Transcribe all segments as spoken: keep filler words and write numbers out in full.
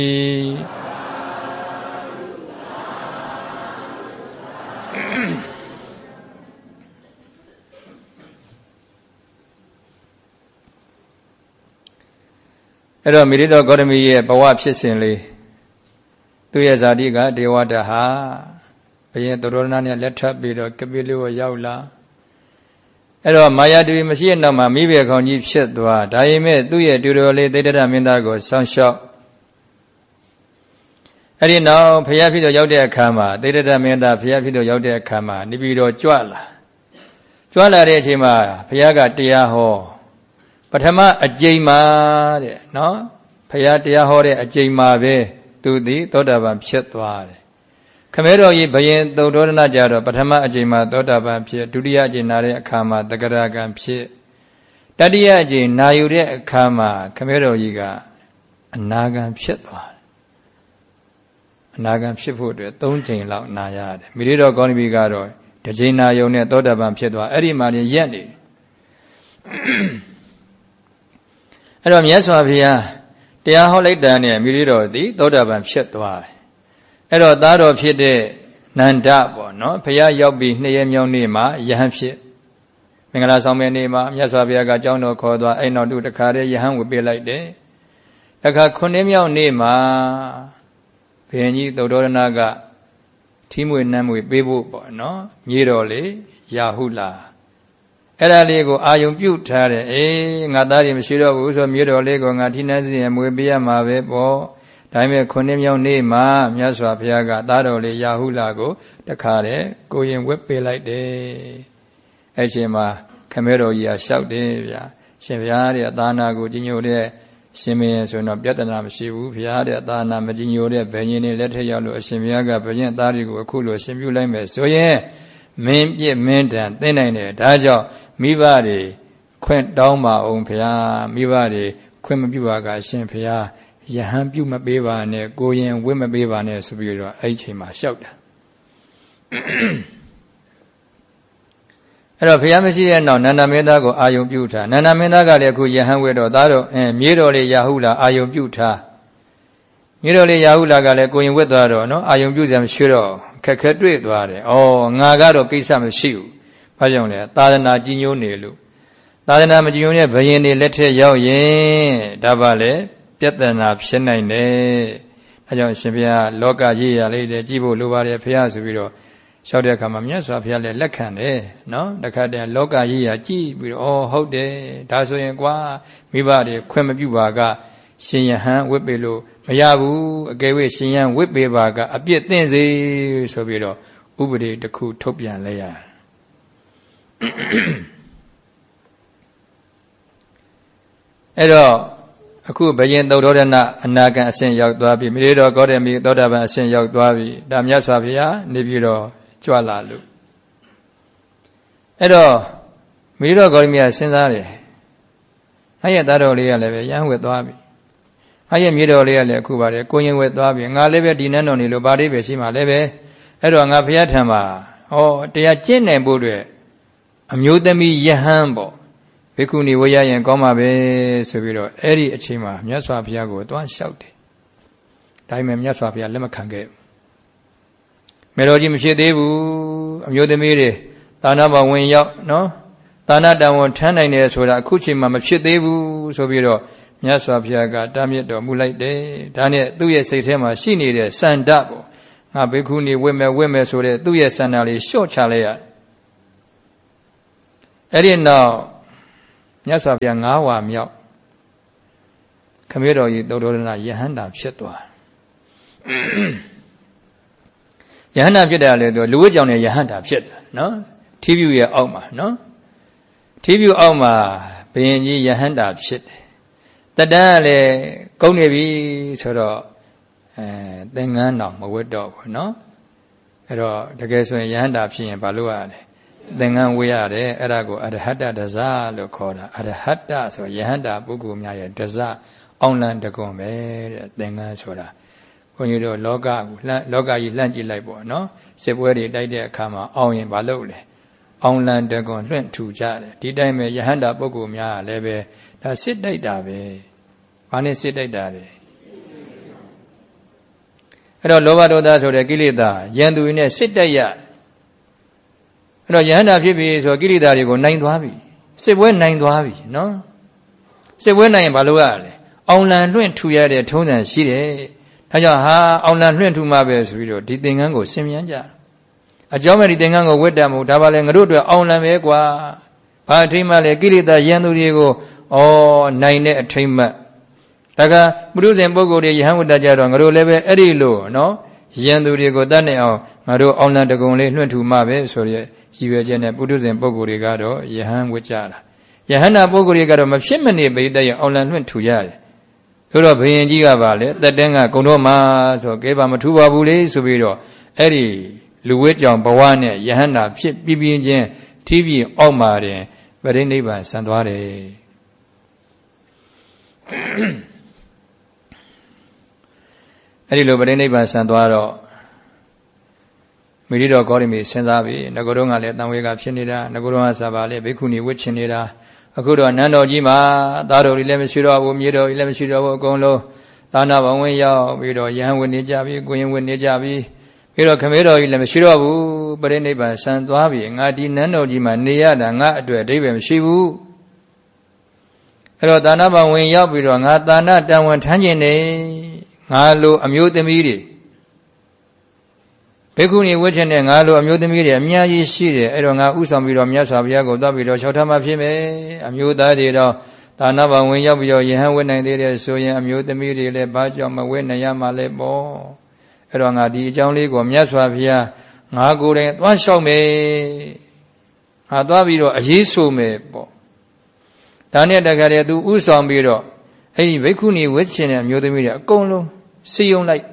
အဲ့တော့မိရိတော်ဂေါတမီရဲ့ဘဝဖြစ်စဉ်လေးသူရဲ့ဇာတိကဒေဝတာဟာဘုရင်သူတော်နာနဲ့လက်ထပ်ပြီးတော့ကပိလဝရောက်လာအဲ့တော့မာယာတဝီမရှိတဲ့နောက်မှာမိဘခေါင်းကြီးဖြစ်သွားဒါပေမဲ့သူ့ရဲ့တူတော်လေးသေတ္တရမင်းသားကိုဆောင်းလျှောက်အဲ့ဒီနောက်ဘုရားဖြစ်တော်ရောက်တဲ့အခါမှာသေတ္တရမင်းသားဘုရားဖြစ်တော်ရောက်တဲ့အခါမှာနေပြီးတော့ကြွလာကြွလာတဲ့အချိန်မှာဘုရားကတရားဟောပထမအကျိန်မှာတဲ့နော်ဘုရားတရားဟောတဲ့အကျိန်မှာပဲသူသည်သောတာပန်ဖြစ်သွားတယ်ခမဲတော်ကြီးဘယင်သုဒ္ဓရဏကြတော့ပထမအကျိန်မှာသောတာပန်ဖြစ်ဒုတိယအကျိန်နာတဲ့အခါမှာတဂရကံဖြစ်တတိယအကျိန်နာယူတဲ့အခါမှာခမဲတော်ကြီးကအနာဂံဖြစ်သွားတယ်အနာဂံဖြစ်ဖို့အတွက်သုံးကြိမ်လောက်နာရတယ်မိရိတော်ကောဏိဘီကတော့တစ်ကြိမ်နာယုံနဲ့သောတာပန်ဖြစ်သွားအဲ့ဒီမှာရင်ရက်နေအဲ့တော့မြတ်စွာဘုရားတရားဟောလိုက်တာနဲ့မိရိတော်သည်သောတာပန်ဖြစ်သွားတယ်အဲ့တော့သားတော်ဖြစ်တဲ့နန္ဒပေါ့နော်ဘုရားရောက်ပြီးနှစ်ရက်မြောက်နေ့မှာယဟန်ဖြစ်မင်္ဂလာဆောင်တဲ့နေ့မှာမြတ်စွာဘုရားကကြောင်းတော်ခေါ်သွားအဲ့နောက်သူတခါတည်းယဟန်ကိုပေးလိုက်တယ်တခါခုနှစ်မြောက်နေ့မှာဘုရင်ကြီးသုဒ္ဓရဏကထီးမွေနမ်းမွေပေးဖို့ပေါ့နော်မြေတော်လေရာဟုလာအဲ့ဒါလေးကိုအာယုံပြုတ်ထားတယ်အေးငါသားတွေမရှိတော့ဘူးဆိုမြေတော်လေးကိုငါထီးနှမ်းစီရင်မွေပေးရမှာပဲပေါ့ဒါပေမဲ့ခုနှစ်မြောက်နေ့မှာမြတ်စွာဘုရားကသားတော်လေးရာဟုလာကိုတခါတည်းကိုရင်ဝက်ပေးလိုက်တယ်အဲ့ချိန်မှာခမဲတော်ကြီးကလျှောက်တယ်ဗျာရှင်ဘုရားရဲ့သာနာကိုကြီးညိုတဲ့ရှင်မင်းဆိုတော့ပြဿနာမရှိဘူးဘုရားတဲ့သာနာမကြီးညိုတဲ့ဘယ်ရင်နဲ့လက်ထက်ရောက်လို့အရှင်ဘုရားကဘုရင်သားတွေကိုအခုလိုရှင်ပြုလိုက်မယ်ဆိုရင်မင်းပြစ်မင်းတန်သိနိုင်တယ်ဒါကြောင့်မိဘတွေခွင့်တောင်းပါအောင်ဘုရားမိဘတွေခွင့်မပြုပါကအရှင်ဘုရားယဟန်ပြုမပေးပါနဲ့ကိုရင်ဝတ်မပေးပါနဲ့ဆိုပြီးတော့အဲ့ဒီချိန်မှာလျှောက်တာအဲ့တော့ဘုရားမရှိတဲ့နောက်နန္ဒမင်းသားကိုအာယုံပြုထားနန္ဒမင်းသားကလည်းအခုယဟန်ဝတ်တော့သားတော်အဲမြေတော်လေးရာဟုလာအာယုံပြုထားမြေတော်လေးရာဟုလာကလည်းကိုရင်ဝတ်သွားတော့နော်အာယုံပြုစရာမရှိတော့ခက်ခဲတွေ့သွားတယ်ဩငါကတော့ကိစ္စမရှိဘူးဘာကြောင့်လဲသာသနာကြီးညိုးနေလို့သာသနာမကြီးညိုးတဲ့ဘယင်တွေလက်ထက်ရောက်ရင်ဒါပါလေပြဿနာဖြစ်နိုင်တယ်အဲကြောင့်ရှင်ဘုရားလောကကြီးရလေးတဲ့ကြည့်ဖို့လိုပါတယ်ဘုရားဆိုပြီးတော့လျှောက်တဲ့အခါမှာမြတ်စွာဘုရားလည်းလက်ခံတယ်နော်တခါတည်းလောကကြီးရကြည့်ပြီးတော့ဩဟုတ်တယ်ဒါဆိုရင်ကွာမိဘတွေခွင့်မပြုပါကရှင်ယဟန်ဝတ်ပေလို့မရဘူးအကယ်၍ရှင်ယဟန်ဝတ်ပေပါကအပြစ်သင့်စေဆိုပြီးတော့ဥပဒေတစ်ခုထုတ်ပြန်လိုက်ရအဲ့တော့အခုဘယင်သုဒ္ဓရဏအနာဂံအစဉ်ရောက်သွားပြီမိရိတော်ဂေါတမီသောတာပန်အစဉ်ရောက်သွားပြီဒါမြတ်စွာဘုရားနေပြီးတော့ကြွလာလို့အဲ့တော့မိရိတော်ဂေါတမီကစဉ်းစားတယ်ငါရဲ့သားတော်လေးကလည်းပဲရဟန်းဝတ်သွားပြီငါရဲ့မြေတော်လေးကလည်းအခုပါတယ်ကိုရင်ဝတ်သွားပြီငါလည်းပဲဒီနန်းတော်နေလို့ဘာလေးပဲရှိမှလည်းပဲအဲ့တော့ငါဘုရားထံမှာဟောတရားကျင့်နိုင်ဖို့အတွက်အမျိုးသမီးယဟန်ပေါ့ဘိက္ခုနီဝေရရင်ကောင်းမှာပဲဆိုပြီးတော့အဲ့ဒီအချိန်မှာမြတ်စွာဘုရားကိုသွားလျှောက်တယ်ဒါပေမဲ့မြတ်စွာဘုရားလက်မခံခဲ့ဘူးမေတော်ကြီးမရှိသေးဘူးအမျိုးသမီးတွေသာနာဘဝင်ရောက်နော်သာနာတန်ဝန်ထမ်းနိုင်တယ်ဆိုတာအခုချိန်မှာမဖြစ်သေးဘူးဆိုပြီးတော့မြတ်စွာဘုရားကတားမြစ်တော်မူလိုက်တယ်ဒါနဲ့သူ့ရဲ့စိတ်ထဲမှာရှိနေတဲ့စန္ဒပေါ့ငါဘိက္ခုနီဝတ်မယ်ဝတ်မယ်ဆိုတဲ့သူ့ရဲ့စန္ဒလေးလျှော့ချလိုက်ရအဲ့ဒီနောက်မြတ်စွာဘုရားငါးဝါမြောက်ခမေတော်ကြီးသုဒ္ဓရဏယဟန္တာဖြစ်သွားယဟန္တာဖြစ်တယ်လေသူလူဝတ်ကြောင့်လည်းယဟန္တာဖြစ်တယ်နော်ထီးပြူရဲ့အောက်မှာနော်ထီးပြူအောက်မှာဘုရင်ကြီးယဟန္တာဖြစ်တယ်တတန်းကလည်းကုန်းနေပြီဆိုတော့အဲသင်္ကန်းတော်မဝတ်တော့ဘူးနော်အဲ့တော့တကယ်ဆိုရင်ယဟန္တာဖြစ်ရင်ဘာလုပ်ရလဲသင်္ကန်းဝေးရတယ်အဲ့ဒါကိုအရဟတတဇလို့ခေါ်တာအရဟတဆိုယဟန္တာပုဂ္ဂိုလ်များရဲ့တဇအောင်လံတကွန်ပဲတဲ့သင်္ကန်းဆိုတာဘုန်းကြီးတို့လောကကိုလှမ်းလောကကြီးလှမ်းကြည့်လိုက်ပေါ့နော်စစ်ပွဲတွေတိုက်တဲ့အခါမှာအောင်ရင်ဘာလုပ်လဲအောင်လံတကွန်လွှင့်ထူကြတယ်ဒီတိုင်းပဲယဟန္တာပုဂ္ဂိုလ်များလည်းပဲဒါစစ်တိုက်တာပဲဘာနဲ့စစ်တိုက်တာလဲအဲ့တော့လောဘဒေါသဆိုတဲ့ကိလေသာယံသူနဲ့စစ်တိုက်ရအဲ့တော့ယဟန္တာဖြစ်ပြီဆိုကိလေသာတွေကိုနိုင်သွားပြီစစ်ပွဲနိုင်သွားပြီနော်စစ်ပွဲနိုင်ရင်ဘာလို့ရလဲအောင်လံလွင့်ထူရတဲ့ထုံးစံရှိတယ်ဒါကြောင့်ဟာအောင်လံလွင့်ထူမှာပဲဆိုပြီးတော့ဒီသင်္ကန်းကိုဆင်မြန်းကြအကြောင်းမဲ့ဒီသင်္ကန်းကိုဝတ်တတ်မှုဒါပါလေငါတို့အတွက်အောင်လံပဲကွာဘာအထိမ့်မှလဲကိလေသာယံသူတွေကိုဩနိုင်တဲ့အထိမ့်မှဒါကပုရုဇဉ်ပုဂ္ဂိုလ်တွေယဟန်ဝတ္တကြတော့ငါတို့လည်းပဲအဲ့ဒီလိုနော်ယံသူတွေကိုတတ်နေအောင်ငါတို့အောင်လံတကုံလေးလွှင့်ထူမှပဲဆိုရဲရည်ရွယ်ချက်နဲ့ပုရုဇဉ်ပုဂ္ဂိုလ်တွေကတော့ယဟန်ဝတ်ကြတာယဟန္တာပုဂ္ဂိုလ်တွေကတော့မဖြစ်မနေပိဋကရဲ့အောင်လံလွှင့်ထူရတယ်ဆိုတော့ဘုရင်ကြီးကပါလေတက်တန်းကဂုံတော်မှာဆိုကဲပါမထူပါဘူးလေဆိုပြီးတော့အဲ့ဒီလူဝဲကြောင်ဘဝနဲ့ယဟန္တာဖြစ်ပြီးပြင်းချင်းထီးပြီးအောက်မှာတင်ပရိနိဗ္ဗာန်ဆံသွားတယ်အဲ့ဒီလိုပရိနိဗ္ဗာန်ဆံသွားတော့မိရိတော်ဂေါရမီစဉ်းစားပြီးငကိုတော့ကလည်းတန်ဝေကဖြစ်နေတာငကိုတော့ကစားပါလေဘိက္ခုနီဝတ်ချင်နေတာအခုတော့နန်းတော်ကြီးမှာသားတော်ကြီးလည်းမရှိတော့ဘူးမြေတော်ကြီးလည်းမရှိတော့ဘူးအကုန်လုံးသာနာဘဝင်ရောက်ပြီးတော့ယဟန်ဝင်နေကြပြီကိုရင်ဝင်နေကြပြီပြီးတော့ခမေတော်ကြီးလည်းမရှိတော့ဘူးပရိနိဗ္ဗာန်ဆံသွားပြီငါဒီနန်းတော်ကြီးမှာနေရတာငါအတွက်အဓိပ္ပာယ်မရှိဘူးအဲ့တော့သာနာဘဝင်ရောက်ပြီးတော့ငါသာနာတန်ဝန်ထမ်းကျင်နေငါလိုအမျိုးသမီးတွေဘေကုဏီဝတ်ချင်တဲ့ငါလိုအမျိုးသမီးတွေအများကြီးရှိတယ်အဲ့တော့ငါဥဆောင်ပြီးတော့မြတ်စွာဘုရားကိုသွားပြီးတော့၆ထပ်မှဖြစ်မယ်အမျိုးသားတွေတော့ဒါနဘဝင်ရောက်ပြီးတော့ယဟန်ဝတ်နိုင်သေးတယ်ဆိုရင်အမျိုးသမီးတွေလည်းဘာကြောင့်မဝတ်နိုင်ရမှာလဲပေါ့အဲ့တော့ငါဒီအကြောင်းလေးကိုမြတ်စွာဘုရားငါကိုယ်တိုင်သွားလျှောက်မယ်ငါသွားပြီးတော့အရေးဆိုမယ်ပေါ့ဒါနဲ့တခါတည်းသူဥဆောင်ပြီးတော့အဲ့ဒီဘေကုဏီဝတ်ချင်တဲ့အမျိုးသမီးတွေအကုန်လုံးစီယုံလိုက်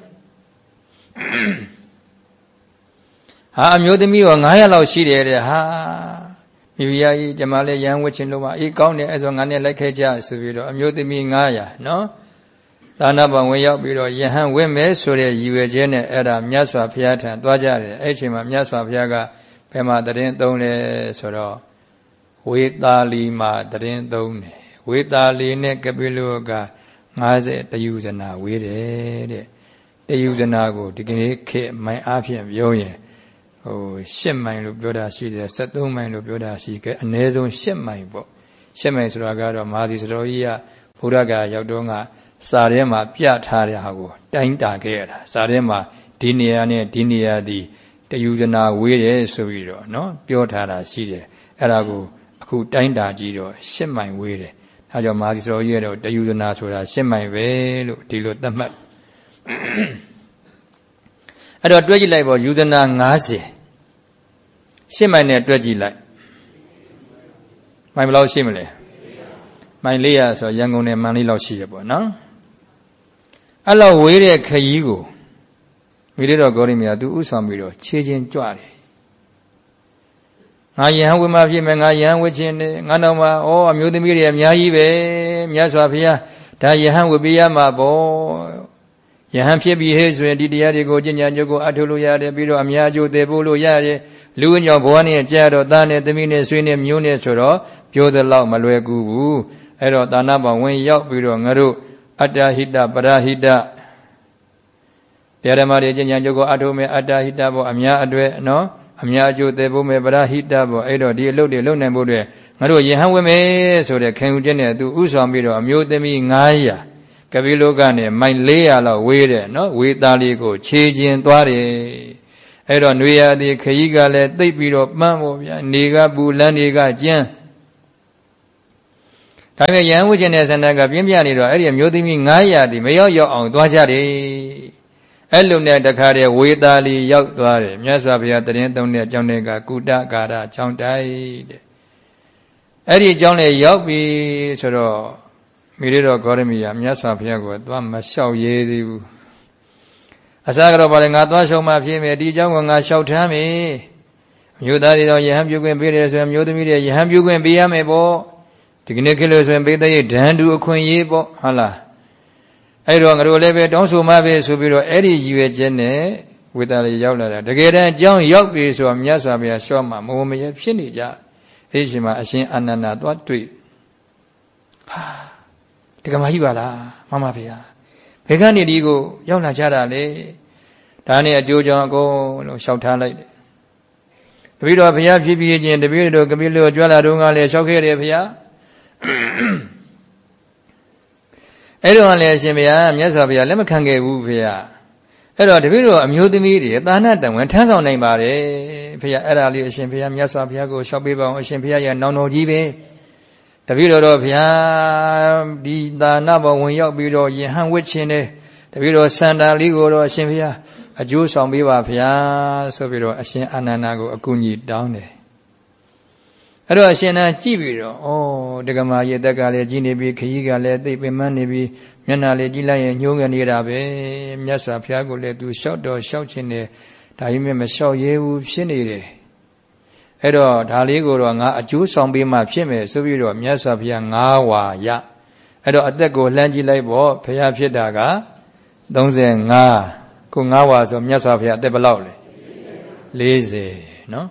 ဟာအမျိုးသမီးရောnine hundredလောက်ရှိတယ်တဲ့ဟာမိဖုရားကြီးကျမလည်းရန်ဝတ်ချင်လို့ပါအေးကောင်းတယ်အဲ့ဆိုငါနဲ့လိုက်ခဲ့ကြဆိုပြီးတော့အမျိုးသမီးnine hundredနော်သာနာပံဝင်ရောက်ပြီးတော့ယဟန်ဝတ်မယ်ဆိုတဲ့ရည်ရွယ်ချက်နဲ့အဲ့ဒါမြတ်စွာဘုရားထံသွားကြတယ်အဲ့ချိန်မှာမြတ်စွာဘုရားကဘယ်မှာတရင်သုံးလဲဆိုတော့ဝေသာလီမှာတရင်သုံးတယ်ဝေသာလီနဲ့ကပိလုကfiftyတယူဇနာဝေးတယ်တဲ့တယူဇနာကိုဒီကနေ့ခေတ်မိုင်အားဖြင့်ပြောရင်ဟိုeightမိုင်လို့ပြောတာရှိတယ်seventeenမိုင်လို့ပြောတာရှိခဲ့အနည်းဆုံးeightမိုင်ပေါ့eightမိုင်ဆိုတာကတော့မဟာစီစတော်ကြီးကဘုရားကရောက်တော့ကစာထဲမှာပြထားတဲ့ဟာကိုတိုင်းတာခဲ့ရတာစာထဲမှာဒီနေရာနဲ့ဒီနေရာဒီတယူဇနာဝေးတယ်ဆိုပြီးတော့နော်ပြောထားတာရှိတယ်အဲ့ဒါကိုအခုတိုင်းတာကြည့်တော့eightမိုင်ဝေးတယ်အဲကြောင့်မဟာစီစတော်ကြီးကတော့တယူဇနာဆိုတာeightမိုင်ပဲလို့ဒီလိုသတ်မှတ်အဲ့တော့တွဲကြည့်လိုက်ပေါ့ယူဇနာfifty eightမိုင်နဲ့တွဲကြည့်လိုက်မိုင်ဘယ်လောက်ရှိမလဲမိုင်four hundredဆိုရန်ကုန်နဲ့မန္တလေးလောက်ရှိရပေါ့နော်အဲ့လောက်ဝေးတဲ့ခရီးကိုမိရတော်ဂေါရမီကသူဥဆောင်ပြီးတော့ခြေချင်းကြွတယ်ငါယဟန်ဝိမဖြစ်မယ်ငါယဟန်ဝချင်းနဲ့ငါတော့မှဩအမျိုးသမီးတွေအများကြီးပဲမြတ်စွာဘုရားဒါယဟန်ဝိပိယမှာပေါ့ယဟန်ဖြစ်ပြီးဟဲ့ဆိုရင်ဒီတရားတွေကိုကျင့်ကြံကြိုးကိုအထုလို့ရတယ်ပြီးတော့အများကျိုးသေးဖို့လို့ရတယ်လူ့ကြောင့်ဘဝနဲ့ကြာတော့သားနဲ့သမီးနဲ့ဆွေနဲ့မျိုးနဲ့ဆိုတော့ပြောသလောက်မလွယ်ကူဘူးအဲ့တော့သာနာပဝင်ရောက်ပြီးတော့ငါတို့အတ္တဟိတပရဟိတတရားဓမ္မတွေကျင့်ကြံကြိုးကိုအထုမယ်အတ္တဟိတပေါ့အများအတွေ့နော်အများကျိုးသေးဖို့မယ်ပရဟိတပေါ့အဲ့တော့ဒီအလုပ်တွေလုပ်နိုင်ဖို့အတွက်ငါတို့ယဟန်ဝတ်မယ်ဆိုတဲ့ခံယူချက်နဲ့သူဥဆောင်ပြီးတော့အမျိုးသမီးnine hundredကပိလောကနဲ့မိုင်four hundredလောက်ဝေးတယ်နော်ဝေသားလေးကိုခြေကျင်သွားတယ်အဲ့တော့ຫນွေရသည်ခရီးကလည်းသိပ်ပြီးတော့ပန်းဖို့ဗျာနေကပူလန်းတွေကကျန်းဒါပေမဲ့ယဟန်ဝတ်ခြင်းတဲ့ဆန္ဒကပြင်းပြနေတော့အဲ့ဒီအမျိုးသမီးnine hundredဒီမရောက်ရောက်အောင်သွားကြတယ်အဲ့လိုနဲ့တခါတည်းဝေသားလေးရောက်သွားတယ်မြတ်စွာဘုရားတရင်သုံးတဲ့အကြောင်းတွေကကုတကာရချောင်းတိုက်တဲ့အဲ့ဒီအကြောင်းလေးရောက်ပြီဆိုတော့မိရတော်ဂေါရမီကမြတ်စွာဘုရားကိုသွားမလျှောက်ရေးသေးဘူးအစကတော့ဗါလေငါသွားလျှောက်မှဖြစ်မယ်ဒီအကြောင်းကိုငါလျှောက်ထားမယ်အမျိုးသားတွေတော့ယဟန်ပြုခွင့်ပေးတယ်ဆိုရင်မျိုးသမီးတွေယဟန်ပြုခွင့်ပေးရမယ်ပေါ့ဒီကနေ့ခေတ်လို့ဆိုရင်ပေးတဲ့ဒဏ်တူအခွင့်အရေးပေါ့ဟုတ်လားအဲ့တော့ငါတို့လည်းပဲတောင်းဆိုမှပဲဆိုပြီးတော့အဲ့ဒီရည်ရွယ်ချက်နဲ့ဝေဒလေးရောက်လာတာတကယ်တမ်းအကြောင်းရောက်ပြီဆိုတော့မြတ်စွာဘုရားလျှော့မှမဝမရဖြစ်နေကြအဲ့ဒီချိန်မှာအရှင်အာနန္ဒာသွားတွေ့ဟာတကယ်မကြီးပါလားမမဖေဟာဘယ်ကနေဒီကိုရောက်လာကြတာလဲဒါနဲ့အကျိုးကြောင့်အကုန်လုံးလျှောက်ထားလိုက်တယ်တပည့်တော်ဘုရားဖြစ်ဖြစ်ချင်းတပည့်တော်ကပိလကြွလာတော့ကလည်းလျှောက်ခဲ့တယ်ဘုရားအဲ့တော့လည်းအရှင်ဘုရားမြတ်စွာဘုရားလက်မခံခဲ့ဘူးဘုရားအဲ့တော့တပည့်တော်အမျိုးသမီးတွေသာနာတံဝင်ထမ်းဆောင်နိုင်ပါတယ်ဘုရားအဲ့ဒါလေးအရှင်ဘုရားမြတ်စွာဘုရားကိုလျှောက်ပေးပါအောင်အရှင်ဘုရားရဲ့နောင်တော်ကြီးပဲတပည့်တော်တော့ဘုရားဒီသာနာဘဝင်ရောက်ပြီးတော့ယဟန်ဝစ်ခြင်းနဲ့တပည့်တော်စန္ဒာလေးကိုတော့အရှင်ဘုရားအကျိုးဆောင်ပေးပါဘုရားဆိုပြီးတော့အရှင်အာနန္ဒာကိုအကူအညီတောင်းတယ်အဲ့တော့အရှင်နာကြည့်ပြီးတော့ဩတက္ကမရေတက်ကလည်းကြည်နေပြီခကြီးကလည်းသိပင်မနေပြီမျက်နှာလေးကြည့်လိုက်ရင်ညှိုးငယ်နေတာပဲမြတ်စွာဘုရားကိုလည်းသူလျှောက်တော့လျှောက်ခြင်းနဲ့ဒါကြီးမြတ်မလျှောက်ရဲဘူးဖြစ်နေတယ်အဲ့တော့ဒါလေးကိုတော့ငါအကျိုးဆောင်ပေးမှဖြစ်မယ်ဆိုပြီးတော့မြတ်စွာဘုရားငါးဝါရအဲ့တော့အသက်ကိုလှမ်းကြည့်လိုက်ပေါ့ဘုရားဖြစ်တာကသုံး၅ခုငါးဝါဆိုမြတ်စွာဘုရားအသက်ဘယ်လောက်လဲ၄၀နော်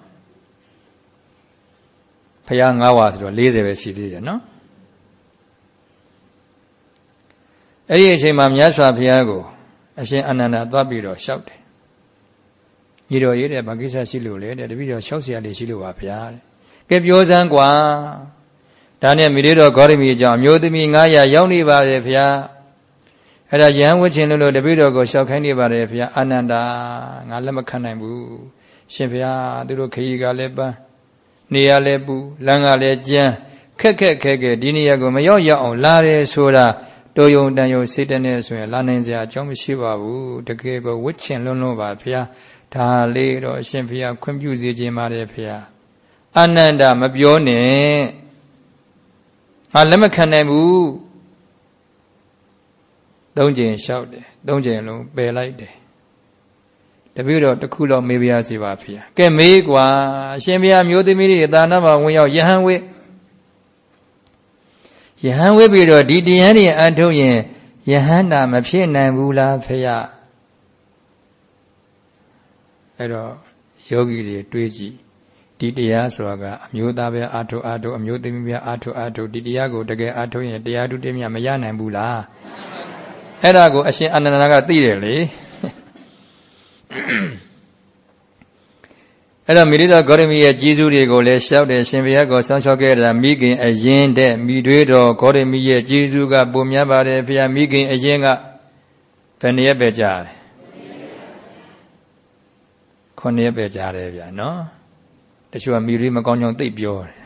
ဘုရားငါးဝါဆိုတော့၄၀ပဲရှိသေးတယ်နော်အဲ့ဒီအချိန်မှာမြတ်စွာဘုရားကိုအရှင်အာနန္ဒာသွားပြီးတော့လျှောက်တယ်ညီတော်ရေးတဲ့ဘာကိစ္စရှိလို့လဲတဲ့တပည့်တော်လျှောက်เสียလေးရှိလို့ပါဗျာတဲ့ကဲပြောစမ်းကွာဒါနဲ့မိလေးတော်ဂေါရမီအကြောင်းအမျိုးသမီး၅ရာရောက်နေပါရဲ့ဗျာအဲ့ဒါယဟန်ဝတ်ခြင်းလို့တပည့်တော်ကိုလျှောက်ခိုင်းနေပါတယ်ဗျာအာနန္ဒာငါလက်မခံနိုင်ဘူးရှင်ဗျာသူတို့ခရီးကလည်းပန်းနေရလဲပူလမ်းကလည်းကြမ်းခက်ခက်ခဲခဲဒီနေရာကိုမရောက်ရအောင်လာတယ်ဆိုတာတော်ယုံတန်ယုံစိတ်တနဲ့ဆိုရင်လာနိုင်စရာအကြောင်းမရှိပါဘူးတကယ်ကိုဝတ်ချင်လွန်းလွန်းပါဗျာဒါလေးတော့အရှင်ဘုရားခွင့်ပြုစေခြင်းပါတယ်ဘုရားအာနန္ဒာမပြောနဲ့ဟာလက်မခံနိုင်ဘူးသုံးချိန်လျှောက်တယ်သုံးချိန်လုံးပယ်လိုက်တယ်တပည့်တော်တခုတော့မေးပြရစီပါဖေ။ကဲမေးကွာအရှင်ဘုရားမျိုးသမီးတွေသာနာမှာဝင်ရောက်ယဟန်ဝိယဟန်ဝိပြီးတော့ဒီတရားတွေအထုတ်ရင်ယဟန်တာမဖြစ်နိုင်ဘူးလားဖေ။အဲ့တော့ယောဂီတွေတွေးကြည့်ဒီတရားဆိုတာကအမျိုးသားပဲအထုတ်အထုတ်အမျိုးသမီးပဲအထုတ်အထုတ်ဒီတရားကိုတကယ်အထုတ်ရင်တရားဓုတည်းမြမရနိုင်ဘူးလား။အဲ့ဒါကိုအရှင်အာနန္ဒာကသိတယ်လေ။အဲ့တော့မိရိတော်ဂေါရမီရဲ့ကြီးစုတွေကိုလည်းရှောက်တယ်ရှင်ဘုရားကိုဆောင်းလျှောက်ခဲ့တာမိခင်အရင်တဲ့မိတွေးတော်ဂေါရမီရဲ့ကြီးစုကပုံများပါတယ်ဘုရားမိခင်အရင်ကဘယ်နှစ်ရက်ပဲကြာတယ်ခုနှစ်ရက်ပဲကြာတယ်ဗျာနော်တချို့ကမိတွေးမကောင်းကြောင်းသိပြောတယ်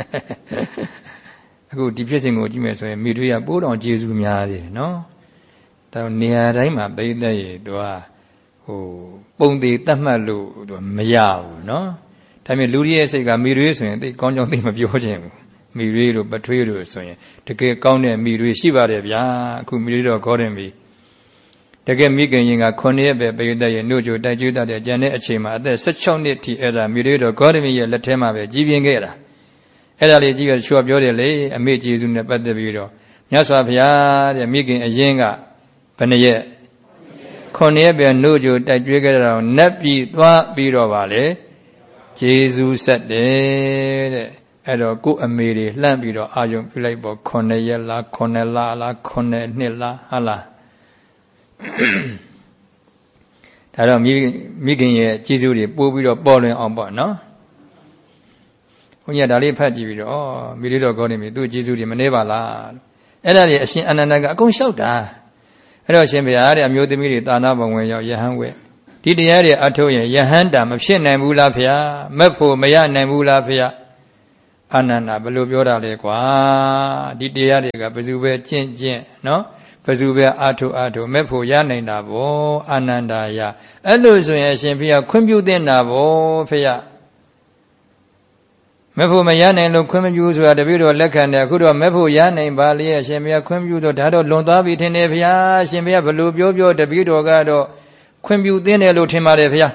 အခုဒီဖြစ်စဉ်ကိုကြည့်မယ်ဆိုရင်မိတွေးကပိုးတော်ကြီးစုများတယ်နော်ဒါနေရာတိုင်းမှာပိဋကတ်ရေသူကဟိုပုံသေးတတ်မှတ်လို့သူမရဘူးเนาะဒါပေမဲ့လူကြီးရဲ့စိတ်ကမိရွေးဆိုရင်သိကောင်းကြောင်းသိမပြောချင်ဘူးမိရွေးတို့ပထွေးတို့ဆိုရင်တကယ်ကောင်းတဲ့မိရွေးရှိပါတယ်ဗျာအခုမိရွေးတော့ခေါ်တယ်မိတကယ်မိခင်ရင်ကခုနှစ်ရက်ပဲပိဋကတ်ရဲ့နှုတ်ကြိုတိုက်ကျွတ်တဲ့ကျန်တဲ့အချိန်မှာအသက်၁၆နှစ်ထိအဲ့ဒါမိရွေးတော့ခေါ်တယ်မိရဲ့လက်ထဲမှာပဲကြီးပြင်းခဲ့တာအဲ့ဒါလေးကြီးကချောပြောတယ်လေအမေကျေးဇူးနဲ့ပတ်သက်ပြီးတော့မြတ်စွာဘုရားတဲ့မိခင်အရင်ကဘယ်နှရက်ခုနှစ်ရက်ပဲနှုတ်ကြိုတိုက်ကျွေးခဲ့တာနတ်ပြည်သွားပြီးတော့ပါလေဂျေဇူးဆက်တယ်တဲ့အဲ့တော့ကို့အမေတွေလှမ်းပြီးတော့အာယုံပြုလိုက်ပေါ့ခုနှစ်ရက်လားခုနှစ်လလားခုနှစ်နှစ်လားဟာလားဒါတော့မိမိခင်ရဲ့ဂျေဇူးတွေပို့ပြီးတော့ပေါ်လွင်အောင်ပေါ့နော်ဘုန်းကြီးကဒါလေးဖတ်ကြည့်ပြီးတော့ဩမိလေးတော်ကောင်းနေပြီသူ့ဂျေဇူးတွေမနှဲပါလားအဲ့ဒါတွေအရှင်အာနန္ဒာကအကုန်လျှောက်တာအဲ့တော့ရှင်ဘုရားတဲ့အမျိုးသမီးတွေတာနာဘဝင်ရောက်ယဟန်ဝဲဒီတရားတွေအထုတ်ရင်ယဟန်တာမဖြစ်နိုင်ဘူးလားဖေ။မက်ဖို့မရနိုင်ဘူးလားဖေ။အာနန္ဒာဘယ်လိုပြောတာလဲကွာဒီတရားတွေကဘယ်သူပဲကျင့်ကျင့်နော်ဘယ်သူပဲအထုတ်အထုတ်မက်ဖို့ရနိုင်တာဗောအာနန္ဒာယအဲ့လိုဆိုရင်ရှင်ဘုရားခွင့်ပြုသင့်တာဗောဖေ။မက်ဖို့မရနိုင်လို့ခွင့်မပြုဆိုတာတပည့်တော်လက်ခံတယ်အခုတော့မက်ဖို့ရနိုင်ပါလေအရှင်ဘုရားခွင့်ပြုတော့ဒါတော့လွန်သွားပြီထင်တယ်ဗျာအရှင်ဘုရားဘလို့ပြောပြောတပည့်တော်ကတော့ခွင့်ပြုသင့်တယ်လို့ထင်ပါတယ်ဗျာ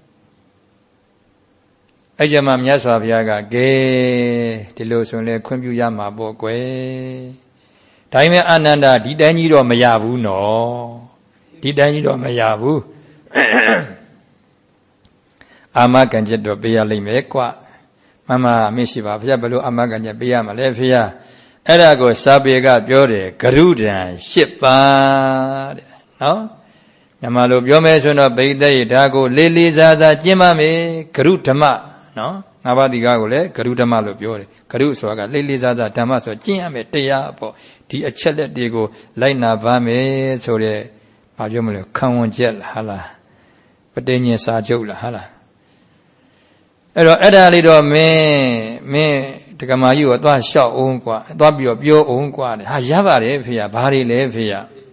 အဲ့ကြမှာမြတ်စွာဘုရားကကဲဒီလိုဆိုရင်လေခွင့်ပြုရမှာပေါ့ကွယ်ဒါပေမဲ့အာနန္ဒာဒီတိုင်းကြီးတော့မရဘူးနော်ဒီတိုင်းကြီးတော့မရဘူးအာမခံချက်တော့ပေးရလိမ့်မယ်ကွာမမမရှိပါဘုရားဘယ်လိုအမကညပေးရမှာလဲဖေရအဲ့ဒါကိုစာပေကပြောတယ်ဂရုဒံ၈ပါးတဲ့နော်မြန်မာလိုပြောမယ်ဆိုတော့ပိဋကရဲ့ဒါကိုလေးလေးစားစားကျင့်ပါမယ်ဂရုဓမ္မနော်ငါးပါးဒီကားကိုလည်းဂရုဓမ္မလို့ပြောတယ်ဂရုဆိုတာကလေးလေးစားစားဓမ္မဆိုကျင့်ရမယ်တရားပေါ့ဒီအချက်လက်တွေကိုလိုက်နာပါမယ်ဆိုတဲ့ဘာပြောမလဲခံဝန်ချက်လားဟာလားပဋိညာဉ်စာချုပ်လားဟာလားအဲ့တော့အဲ့ဒါလေးတော့မင်းမင်းဒကမာကြီးကိုသွားလျှောက်အောင်ကွာသွားပြီးတော့ပြောအောင်ကွာဟာရပါတယ်ဖေရဘာတွေလဲဖေရ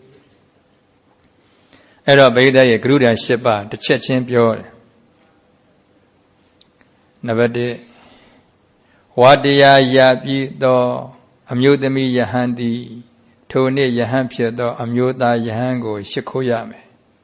အဲ့တော့ဗိဓာရဲ့ဂရုဓာ၈ပါးတစ်ချက်ချင်းပြောတယ်နံပါတ်၁ဝါတရားရပြီးသောအမျိုးသမီးယဟန်သည်ထိုနေ့ယဟန်ဖြစ်သောအမျိုးသားယဟန်ကိုရှ िख ိုးရမယ်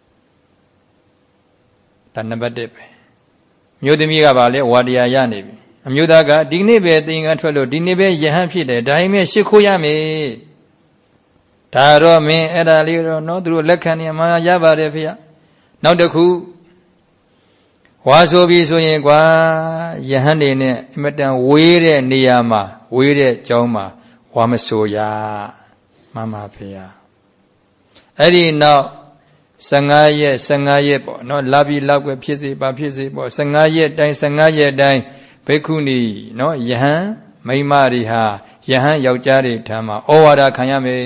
ဒါနံပါတ်၁ပဲမျိုးသမီးကပါလေဝါတရားရနေပြီအမျိုးသားကဒီနေ့ပဲသင်္ကန်းထွက်လို့ဒီနေ့ပဲယဟန်ဖြစ်တယ်ဒါပေမဲ့ရှ िख ိုးရမယ်ဒါတော့မင်းအဲ့ဒါလေးတော့နော်သူတို့လက်ခံနေမှာရပါတယ်ဖေ။နောက်တစ်ခုဝါဆိုပြီးဆိုရင်ကွာယဟန်နေနဲ့အမတန်ဝေးတဲ့နေရာမှာဝေးတဲ့ကျောင်းမှာဝါမဆိုရမှန်ပါဖေ။အဲ့ဒီနောက်ဆယ်ငါးရက်ဆယ်ငါးရက်ပေါ့နော်လာပြီးလောက်ပဲဖြစ်စေပါဖြစ်စေပေါ့ဆယ်ငါးရက်တိုင်းဆယ်ငါးရက်တိုင်းဘိက္ခုနီနော်ယဟန်မိန်းမတွေဟာယဟန်ယောက်ျားတွေထမ်းမှာဩဝါဒခံရမယ်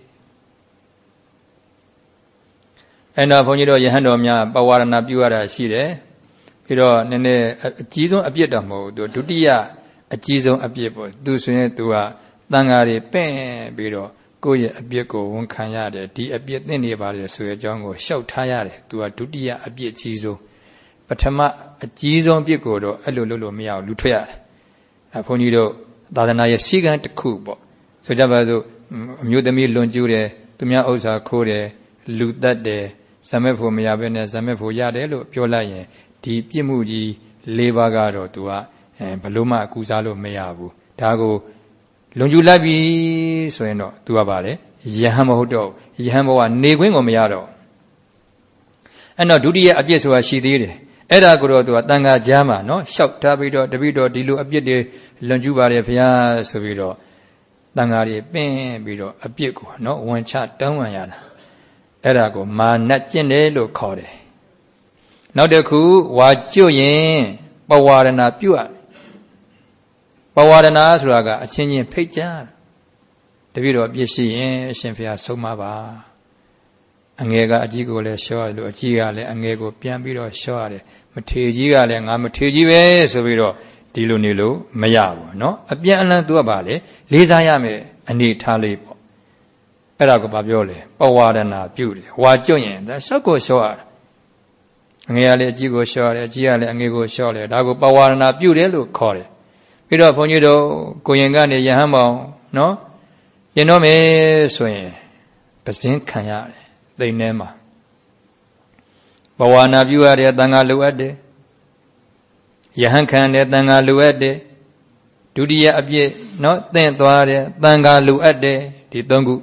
အဲ့တော့ဘုန်းကြီးတို့ယဟန်တော်များပဝါရဏပြုရတာရှိတယ်ပြီးတော့နည်းနည်းအကြီးဆုံးအပြစ်တော့မဟုတ်ဘူးသူဒုတိယအကြီးဆုံးအပြစ်ပေါ့သူဆိုရင်သူကတန်ဃာတွေပင့်ပြီးတော့ကိုယ့်ရဲ့အပြစ်ကိုဝန်ခံရတယ်ဒီအပြစ်သင့်နေပါတယ်ဆိုတဲ့အကြောင်းကိုရှောက်ထားရတယ်သူကဒုတိယအပြစ်ကြီးဆုံးပထမအကြီးဆုံးအပြစ်ကိုတော့အဲ့လိုလုပ်လို့မရဘူးလူထွက်ရတယ်အဲဘုန်းကြီးတို့သာသနာရဲ့စည်းကမ်းတစ်ခုပေါ့ဆိုကြပါစို့အမျိုးသမီးလွန်ကျူးတယ်သူများဥစ္စာခိုးတယ်လူတတ်တယ်ဇမက်ဖို့မရဘဲနဲ့ဇမက်ဖို့ရတယ်လို့ပြောလိုက်ရင်ဒီပြစ်မှုကြီး၄ပါးကတော့သူကအဲဘလို့မှအကူစားလို့မရဘူးဒါကိုလွန်ကျူးလိုက်ပြီဆိုရင်တော့သူကပါလေယဟန်မဟုတ်တော့ယဟန်ဘဝနေခွင့်ကိုမရတော့အဲ့တော့ဒုတိယအပြစ်ဆိုတာရှိသေးတယ်အဲ့ဒါကိုတော့သူကတန်ခါကြားမှာနော်ရှောက်ထားပြီးတော့တပိတော့ဒီလိုအပြစ်တွေလွန်ကျူးပါတယ်ဘုရားဆိုပြီးတော့တန်ခါတွေပင်းပြီးတော့အပြစ်ကိုနော်ဝန်ချတောင်းပန်ရတာအဲ့ဒါကိုမာနကျင့်တယ်လို့ခေါ်တယ်နောက်တစ်ခုဝါကျွတ်ရင်ပဝါရဏပြုတ်ပဝါရဏဆိုတာကအချင်းချင်းဖိတ်ကြားတပည့်တော်အပြစ်ရှိရင်အရှင်ဘုရားဆုံးမပါအငယ်ကအကြီးကိုလည်းရှော့ရတယ်လို့အကြီးကလည်းအငယ်ကိုပြန်ပြီးတော့ရှော့ရတယ်မထေကြီးကလည်းငါမထေကြီးပဲဆိုပြီးတော့ဒီလိုနေလို့မရဘူးเนาะအပြန်အလှန်သူကပါလေလေးစားရမယ်အနေထားလေးပေါ့အဲ့ဒါကိုဘာပြောလဲပဝါဒနာပြုတယ်ဝါကျွတ်ရင်ဒါရှော့ကိုရှော့ရတာအငယ်ကလည်းအကြီးကိုရှော့ရတယ်အကြီးကလည်းအငယ်ကိုရှော့တယ်ဒါကိုပဝါဒနာပြုတယ်လို့ခေါ်တယ်ပြီးတော့ဘုန်းကြီးတို့ကိုရင်ကနေယဟန်ပေါင်းเนาะရင်တော့မယ်ဆိုရင်ပဇင်းခံရတယ်သိနေမှာဘဝနာပြုရတဲ့တန်ခါလိုအပ်တယ်ယဟန်ခံတဲ့တန်ခါလိုအပ်တယ်ဒုတိယအပြည့်เนาะသင်သွားတဲ့တန်ခါလိုအပ်တယ်ဒီသုံးခု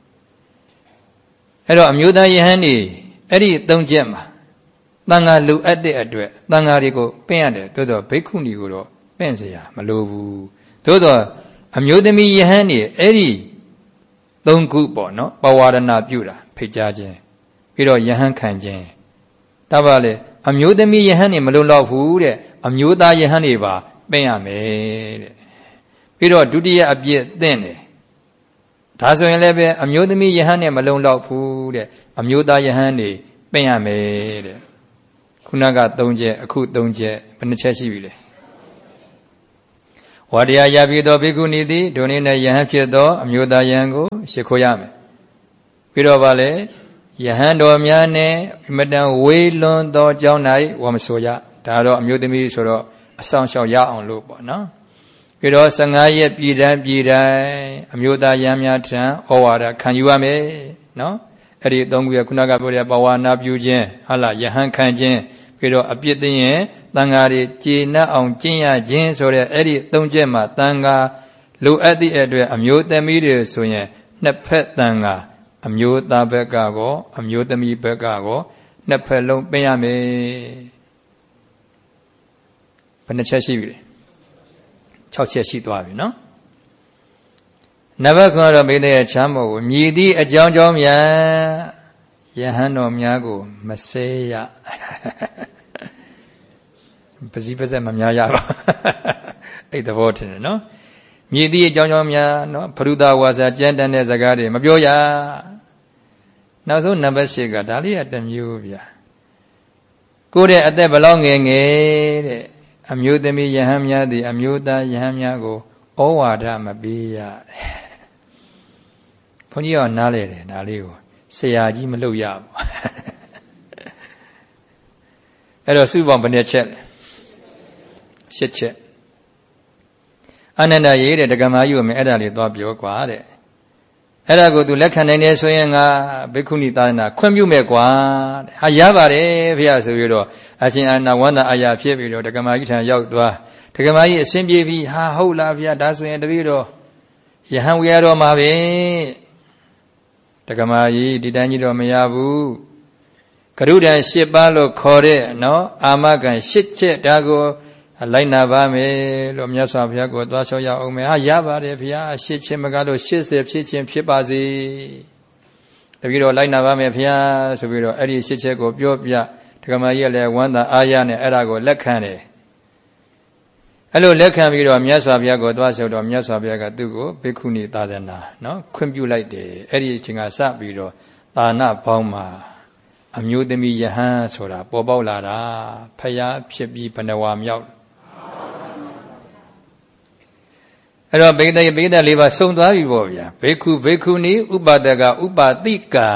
အဲ့တော့အမျိုးသားယဟန်နေအဲ့ဒီသုံးချက်မှာတန်ခါလိုအပ်တဲ့အတွက်တန်ခါတွေကိုပင့်ရတယ်သို့သောဘိက္ခုနီကိုတော့ပင့်เสียမလိုဘူးသို့သောအမျိုးသမီးယဟန်နေအဲ့ဒီသုံးခုပေါ့နော်ပဝါဒနာပြုတာဖိတ်ကြားခြင်းပြီးတော့ယဟန်ခံခြင်းတပါလေအမျိုးသမီးယဟန်နေမလုံလောက်ဘူးတဲ့အမျိုးသားယဟန်နေပါပင့်ရမယ်တဲ့ပြီးတော့ဒုတိယအပြည့်သင့်တယ်ဒါဆိုရင်လည်းပဲအမျိုးသမီးယဟန်နေမလုံလောက်ဘူးတဲ့အမျိုးသားယဟန်နေပင့်ရမယ်တဲ့ခုနကသုံးချက်အခုသုံးချက်ဘယ်နှချက်ရှိပြီလဲဝါတရားရပြီးသောဘိက္ခုနီသည်ဒုနေနဲ့ယဟန်ဖြစ်သောအမျိုးသားယဟန်ကိုရှ िख ိုးရမယ်ပြီးတော့ဗာလေယဟန်တော်များနဲ့အမတန်ဝေးလွန်သောကြောင်း၌ဝမဆိုရဒါတော့အမျိုးသမီးဆိုတော့အဆောင်ရှောက်ရအောင်လို့ပေါ့နော်ပြီးတော့ဆယ်ငါးရက်ပြည်တိုင်းပြည်တိုင်းအမျိုးသားယဟန်များထံဩဝါဒခံယူရမယ်နော်အဲ့ဒီသုံးခုရခုနကပြောတဲ့ပဝါနာပြုခြင်းဟာလားယဟန်ခံခြင်းပြီးတော့အပြစ်သိရင်တန်ဃာတွေကျေနပ်အောင်ကျင့်ရခြင်းဆိုတဲ့အဲ့ဒီသုံးချက်မှာတန်ဃာလိုအပ်သည့်အတွက်အမျိုးသမီးတွေဆိုရင်နှစ်ဖက်တန်ဃာအမျိုးသားဘက်ကကောအမျိုးသမီးဘက်ကကောနှစ်ဖက်လုံးပင်ရမယ်ဘယ်နှချက်ရှိပြီလဲ၆ချက်ရှိသွားပြီနော်နံပါတ်ကတော့မိတဲ့ချမ်းမို့ကိုမြည်သည့်အကြောင်းကြောင့်များယယဟန်တော်များကိုမဆဲရပစီပစက်မများရပါအဲ့သဘောထင်တယ်နော်မြည်သည့်အကြောင်းကြောင့်များနော်ဖရုဒဝါစာကြမ်းတမ်းတဲ့စကားတွေမပြောရနောက်ဆုံးနံပါတ်၈ကဒါလေးကတစ်မျိုးဗျာကိုယ့်ရဲ့အသက်ဘလောက်ငယ်ငယ်တဲ့အမျိုးသမီးယဟန်များသည်အမျိုးသားယဟန်များကိုဩဝါဒမပေးရဘုန်းကြီးကနားလေတယ်ဒါလေးကိုဆရာကြီးမလုပ်ရဘူးအဲ့တော့စုပေါင်းဘယ်နှချက်ရှစ်ချက်အနန္တရေးတဲ့ဒကမာကြီးကိုမင်းအဲ့ဒါလေးသွားပြောကွာတဲ့အဲ့ဒါကိုသူလက်ခံနိုင်တယ်ဆိုရင်ငါဘိက္ခုနီသာသနာခွင့်ပြုမဲ့ကွာတဲ့ဟာရပါတယ်ဖေရဆိုပြီးတော့အရှင်အာနဝန္ဒအာရဖြစ်ပြီးတော့ဒကမာကြီးထံရောက်သွားဒကမာကြီးအစဉ်ပြေပြီးဟာဟုတ်လားဖေရဒါဆိုရင်တပည့်တော်ယဟန်ဝေရတော်မှာပဲဒကမာကြီးဒီတိုင်းကြီးတော့မရဘူးကရုဒံ၈ပါးလို့ခေါ်တဲ့နော်အာမခံ၈ချက်ဒါကိုလိုက်နာပါမယ်လို့မြတ်စွာဘုရားကိုသွားလျှောက်ရအောင်မယ်ဟာရပါတယ်ဘုရားရှစ်ချင်းမကလို့၈၀ဖြစ်ချင်းဖြစ်ပါစေတပည့်တော်လိုက်နာပါမယ်ဘုရားဆိုပြီးတော့အဲ့ဒီရှစ်ချက်ကိုပြောပြဒကမာကြီးကလည်းဝမ်းသာအားရနဲ့အဲ့ဒါကိုလက်ခံတယ်အဲ့လိုလက်ခံပြီးတော့မြတ်စွာဘုရားကိုသွားလျှောက်တော့မြတ်စွာဘုရားကသူ့ကိုဘိက္ခုနီသာသနာနော်ခွင့်ပြုလိုက်တယ်အဲ့ဒီအချိန်ကစပြီးတော့သာနာပေါင်းမှာအမျိုးသမီးယဟန်ဆိုတာပေါ်ပေါက်လာတာဖယားဖြစ်ပြီးဘဏ္ဍဝါမြောက်အဲ့တော့ဘိဒ္ဓဘိဒ္ဓလေးပါစုံသွားပြီပေါ့ဗျာဘိက္ခုဘိက္ခုနီဥပဒကဥပတိကာ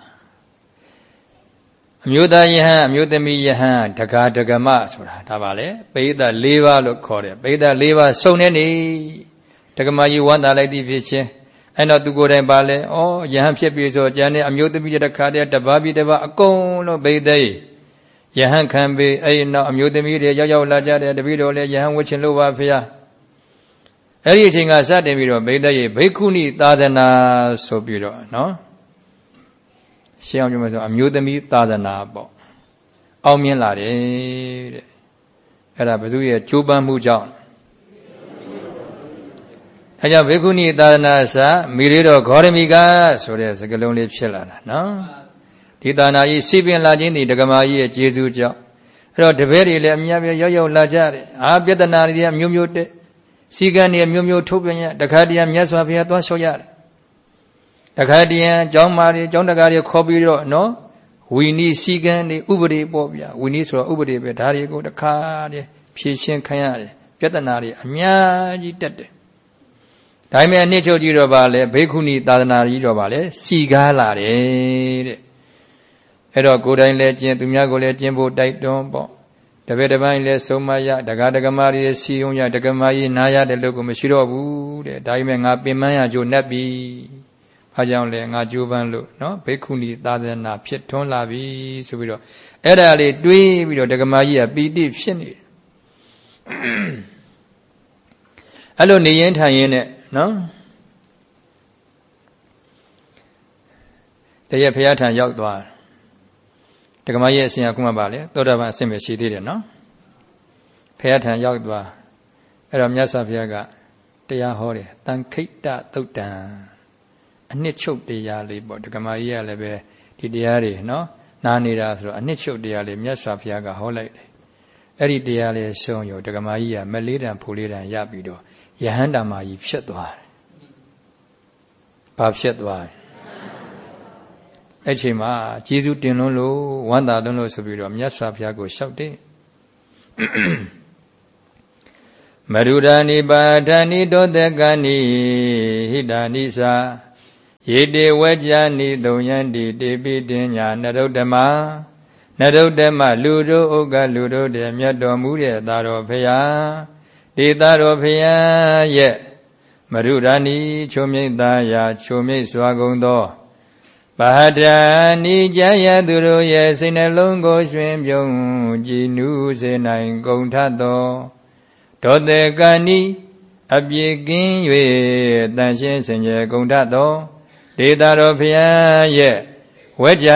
အမျိုးသားယဟန်အမျိုးသမီးယဟန်ဒကာဒကမဆိုတာဒါပါလေဘိဒ္ဓလေးပါလို့ခေါ်တယ်ဘိဒ္ဓလေးပါစုံနေနေဒကမကြီးဝမ်းသာလိုက်သည်ဖြစ်ချင်းအဲ့တော့သူကိုယ်တိုင်ပါလေဩယဟန်ဖြစ်ပြီဆိုကြံတဲ့အမျိုးသမီးတခါတည်းတပါးပြီးတပါးအကုန်လုံးဘိဒ္ဓယဟန်ခံပြီးအဲ့နောက်အမျိုးသမီးတွေရောက်ရောက်လာကြတယ်တပည့်တော်လည်းယဟန်ဝတ်ချင်လို့ပါဖေ။အဲ့ဒီအချိန်ကစတင်ပြီးတော့ဘိဒ္ဓရဲ့ဘိက္ခုနီသာသနာဆိုပြီးတော့နော်ရှင်းအောင်ပြောမယ်ဆိုအမျိုးသမီးသာသနာပေါ့အောင်မြင်လာတယ်တဲ့အဲ့ဒါဘုသူရဲ့ကြိုးပမ်းမှုကြောင့်အဲကြောင့်ဘိက္ခုနီသာသနာစမိလေးတော်ဂေါရမိကဆိုတဲ့စကားလုံးလေးဖြစ်လာတာနော်ဒီသာနာကြီးစီပင်လာခြင်းဒီဒကမာကြီးရဲ့ကျေးဇူးကြောင့်အဲ့တော့တပည့်တွေလည်းအများကြီးရောက်ရောက်လာကြတယ်အာပြဿနာတွေကမျိုးမျိုးတဲ့စီကံတွေမျိုးမျိုးထုတ်ပြန်ရတခါတည်းမြတ်စွာဘုရားသွားလျှောက်ရတယ်တခါတည်းအကြောင်းမာတွေအကြောင်းတကားတွေခေါ်ပြီးတော့နော်ဝီနီစီကံတွေဥပဒေပေါ့ဗျာဝီနီဆိုတော့ဥပဒေပဲဒါတွေကိုတခါတည်းဖြည့်ရှင်းခံရတယ်ပြဿနာတွေအများကြီးတက်တယ်ဒါပေမဲ့အနှစ်ချုပ်ကြီးတော့ဗာလဲဘိက္ခုနီသာသနာကြီးတော့ဗာလဲစီကားလာတယ်တဲ့အဲ့တော့ကိုယ်တိုင်လည်းကျင့်သူများကိုလည်းကျင့်ဖို့တိုက်တွန်းပေါ့တပည့်တစ်ပိုင်းလည်းဆုံးမရဒကာဒကမာတွေစီယုံရဒကမာကြီးနာရတဲ့လို့ကိုမရှိတော့ဘူးတဲ့ဒါပေမဲ့ငါပင်မရကြိုနှက်ပြီအားကြောင့်လဲငါကြိုးပမ်းလို့နော်ဘိက္ခုနီသာသနာဖြစ်ထွန်းလာပြီဆိုပြီးတော့အဲ့ဒါလေးတွေးပြီးတော့ဒကမာကြီးကပီတိဖြစ်နေတယ်အဲ့လိုနေရင်ထိုင်ရင်နဲ့နော်တရက်ဖရာထံရောက်သွားဒကမကြီးရဲ့အရှင်ကခုမှပါလေသောတာပန်အဆင့်ပဲရှိသေးတယ်နော်ဖရာထံရောက်သွားအဲ့တော့မြတ်စွာဘုရားကတရားဟောတယ်တန်ခိတ္တသုတ်တံအနှစ်ချုပ်တရားလေးပေါ့ဒကမကြီးကလည်းပဲဒီတရားတွေနော်နားနေတာဆိုတော့အနှစ်ချုပ်တရားလေးမြတ်စွာဘုရားကဟောလိုက်တယ်အဲ့ဒီတရားလေးရှုံးရောဒကမကြီးကမလေးတံဖူလေးတံရပြီးတော့ယဟန္တာမကြီးဖြစ်သွားတယ်ဘာဖြစ်သွားတယ်အဲ့ချိန်မှာကျေးဇူးတင်လွန်းလို့ဝမ်းသာလွန်းလို့ဆိုပြီးတော့မြတ်စွာဘုရားကိုလျှောက်တယ်မရုဒာနိပါဒာနိတောတကနိဟိတာနိသာယေတေဝကြာနိသုံယန္တိတေပိတင်ညာနရုဒ္ဓမနရုဒ္ဓမလူတို့ဥက္ကလူတို့တည်းမြတ်တော်မူတဲ့သာတော်ဖရာဒေသာတော်ဖရာရဲ့မရုဒာနိချုံမြိတ်သားရာချုံမြိတ်စွာကုန်သောဘာဒာနိကြယသူတို့ရဲ့စိတ်နှလုံးကိုရွှင်ပြုံးကြည်နူးစေနိုင်ကုန်ထသောဒေါတေကနိအပြေကင်း၍တန်ရှင်းစင်ကြယ်ကုန်ထသောဒေသာတော်ဖရာရဲ့ဝကြ